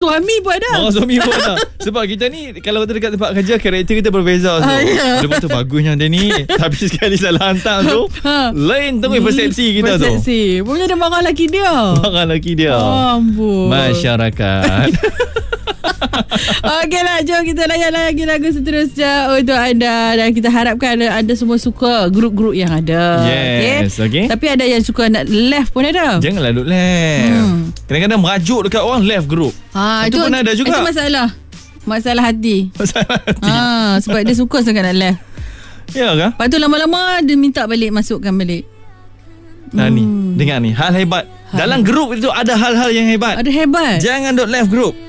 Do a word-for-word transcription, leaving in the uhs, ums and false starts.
suami pun ada. Marah suami pun ada. Sebab kita ni kalau kita dekat tempat kerja, karakter kita berbeza so. Ah, yeah. Lepas tu bagusnya dia ni, tapi sekali salah hantar tu Ha. lain terus persepsi kita tu. Persepsi. Punya dia marah lelaki dia. Marah lelaki dia. Oh, ampun. Masyarakat. Okey lah, jom kita layan lagi lagu seterusnya untuk anda. Dan kita harapkan anda semua suka grup-grup yang ada. Yes, okay. Tapi ada yang suka nak left pun ada. Janganlah duduk left. Hmm. Kadang-kadang merajuk dekat orang left group. Ha, itu, itu pun ada juga. Itu masalah. Masalah hati. Masalah hati. Ha, sebab dia suka sangat nak left. Ya kan? Lepas tu lama-lama dia minta balik, masukkan balik. Nah Hmm. ni, dengar ni, hal hebat. Hal. Dalam grup itu ada hal-hal yang hebat. Ada hebat. Jangan duduk left group.